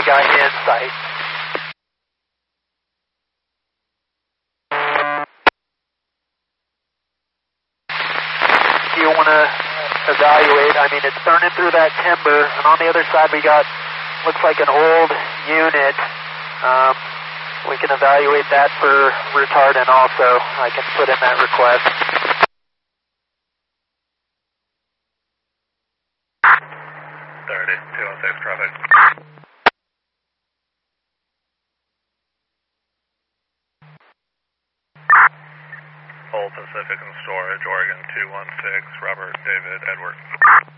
got you in sight. You want to evaluate, I mean, it's turning through that timber, and on the other side we got, looks like an old unit. We can evaluate that for retardant also. I can put in that request. 216 traffic. Old Pacific and Storage, Oregon 216, Robert David Edward.